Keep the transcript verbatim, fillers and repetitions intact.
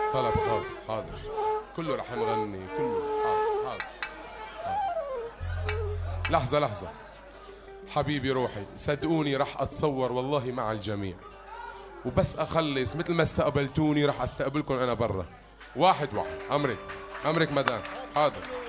طلب خاص. حاضر، كله رح نغني كله. حاضر حاضر, حاضر. لحظة لحظة حبيبي روحي، صدقوني رح أتصور والله مع الجميع، وبس أخلص مثل ما استقبلتوني رح أستقبلكم أنا برا، واحد واحد. أمرك أمرك مدام. حاضر.